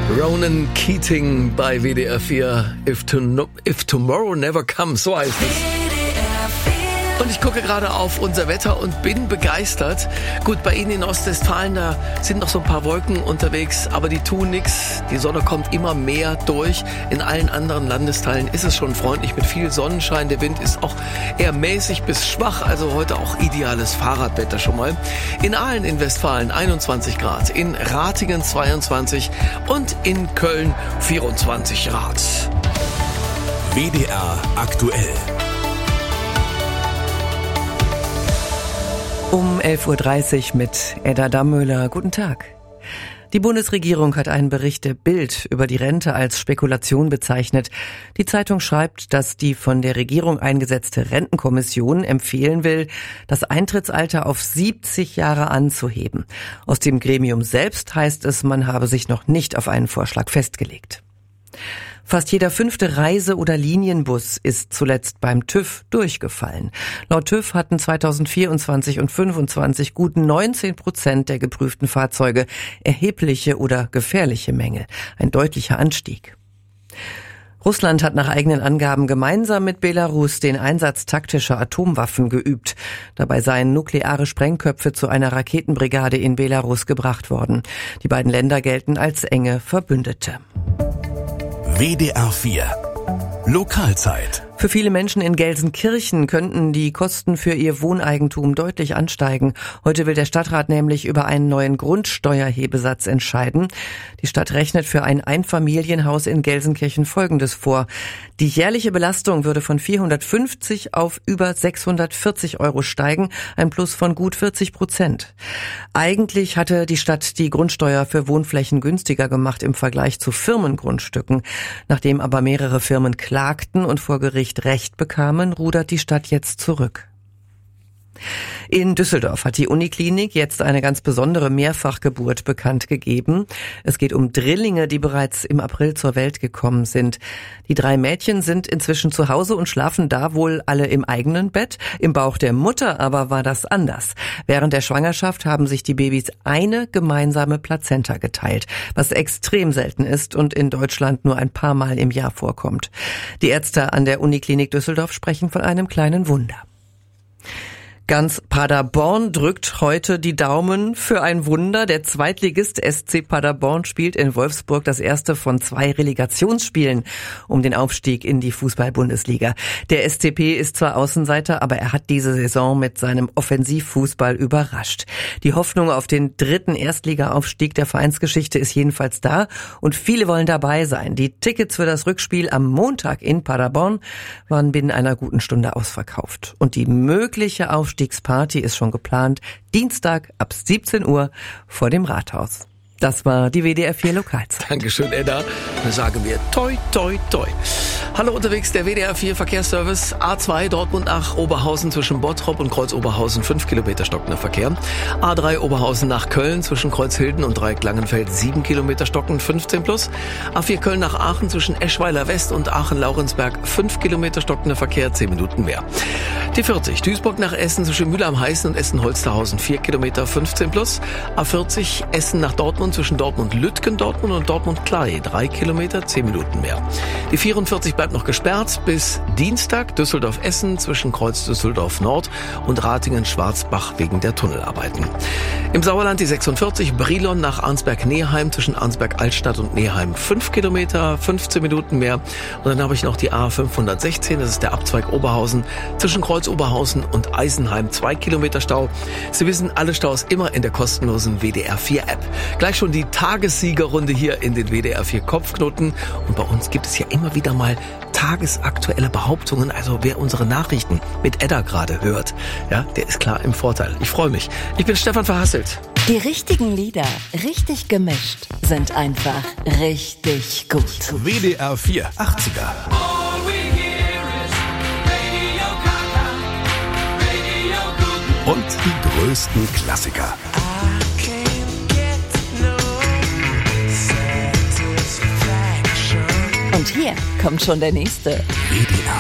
Ronan Keating bei WDR 4, If Tomorrow Never Comes, so heißt es. Und ich gucke gerade auf unser Wetter und bin begeistert. Gut, bei Ihnen in Ostwestfalen, da sind noch so ein paar Wolken unterwegs, aber die tun nichts. Die Sonne kommt immer mehr durch. In allen anderen Landesteilen ist es schon freundlich mit viel Sonnenschein. Der Wind ist auch eher mäßig bis schwach, also heute auch ideales Fahrradwetter schon mal. In Aalen in Westfalen 21 Grad, in Ratingen 22 und in Köln 24 Grad. WDR aktuell. Um 11.30 Uhr mit Edda Dammöhler. Guten Tag. Die Bundesregierung hat einen Bericht der Bild über die Rente als Spekulation bezeichnet. Die Zeitung schreibt, dass die von der Regierung eingesetzte Rentenkommission empfehlen will, das Eintrittsalter auf 70 Jahre anzuheben. Aus dem Gremium selbst heißt es, man habe sich noch nicht auf einen Vorschlag festgelegt. Fast jeder 5. Reise- oder Linienbus ist zuletzt beim TÜV durchgefallen. Laut TÜV hatten 2024 und 2025 gut 19% der geprüften Fahrzeuge erhebliche oder gefährliche Mängel. Ein deutlicher Anstieg. Russland hat nach eigenen Angaben gemeinsam mit Belarus den Einsatz taktischer Atomwaffen geübt. Dabei seien nukleare Sprengköpfe zu einer Raketenbrigade in Belarus gebracht worden. Die beiden Länder gelten als enge Verbündete. WDR 4 Lokalzeit. Für viele Menschen in Gelsenkirchen könnten die Kosten für ihr Wohneigentum deutlich ansteigen. Heute will der Stadtrat nämlich über einen neuen Grundsteuerhebesatz entscheiden. Die Stadt rechnet für ein Einfamilienhaus in Gelsenkirchen Folgendes vor. Die jährliche Belastung würde von 450 auf über 640 € steigen, ein Plus von gut 40%. Eigentlich hatte die Stadt die Grundsteuer für Wohnflächen günstiger gemacht im Vergleich zu Firmengrundstücken. Nachdem aber mehrere Firmen klagten und vor Gericht Recht bekamen, rudert die Stadt jetzt zurück. In Düsseldorf hat die Uniklinik jetzt eine ganz besondere Mehrfachgeburt bekannt gegeben. Es geht um Drillinge, die bereits im April zur Welt gekommen sind. Die 3 Mädchen sind inzwischen zu Hause und schlafen da wohl alle im eigenen Bett. Im Bauch der Mutter aber war das anders. Während der Schwangerschaft haben sich die Babys eine gemeinsame Plazenta geteilt, was extrem selten ist und in Deutschland nur ein paar Mal im Jahr vorkommt. Die Ärzte an der Uniklinik Düsseldorf sprechen von einem kleinen Wunder. Ganz Paderborn drückt heute die Daumen für ein Wunder. Der Zweitligist SC Paderborn spielt in Wolfsburg das erste von 2 Relegationsspielen um den Aufstieg in die Fußball-Bundesliga. Der SCP ist zwar Außenseiter, aber er hat diese Saison mit seinem Offensivfußball überrascht. Die Hoffnung auf den 3. Erstliga-Aufstieg der Vereinsgeschichte ist jedenfalls da und viele wollen dabei sein. Die Tickets für das Rückspiel am Montag in Paderborn waren binnen einer guten Stunde ausverkauft. Und die mögliche Aufstiegsparty ist schon geplant, Dienstag ab 17 Uhr vor dem Rathaus. Das war die WDR 4 Lokalzeit. Dankeschön, Edda. Dann sagen wir toi, toi, toi. Hallo unterwegs, der WDR 4 Verkehrsservice. A2 Dortmund nach Oberhausen zwischen Bottrop und Kreuz Oberhausen 5 Kilometer stockender Verkehr. A3 Oberhausen nach Köln zwischen Kreuzhilden und Dreieck Langenfeld 7 Kilometer stockend 15 plus. A4 Köln nach Aachen zwischen Eschweiler West und Aachen-Laurensberg 5 Kilometer stockender Verkehr, 10 Minuten mehr. Die 40 Duisburg nach Essen zwischen Mülheim-Heißen und Essen-Holsterhausen 4 Kilometer 15 plus. A40 Essen nach Dortmund zwischen Dortmund-Lütgen, Dortmund und Dortmund-Klei 3 Kilometer, 10 Minuten mehr. Die 44 bleibt noch gesperrt bis Dienstag Düsseldorf-Essen zwischen Kreuz Düsseldorf-Nord und Ratingen-Schwarzbach wegen der Tunnelarbeiten. Im Sauerland die 46 Brilon nach Arnsberg-Neheim zwischen Arnsberg-Altstadt und Neheim 5 Kilometer, 15 Minuten mehr. Und dann habe ich noch die A516, das ist der Abzweig Oberhausen zwischen Kreuz Oberhausen und Eisenheim 2 Kilometer Stau. Sie wissen, alle Staus immer in der kostenlosen WDR 4 App. Gleich schon die Tagessiegerrunde hier in den WDR 4 Kopfknoten. Und bei uns gibt es ja immer wieder mal tagesaktuelle Behauptungen. Also wer unsere Nachrichten mit Edda gerade hört, ja, der ist klar im Vorteil. Ich freue mich. Ich bin Stefan Verhasselt. Die richtigen Lieder, richtig gemischt, sind einfach richtig gut. WDR 4 80er. Und die größten Klassiker. Und hier kommt schon der nächste. WDR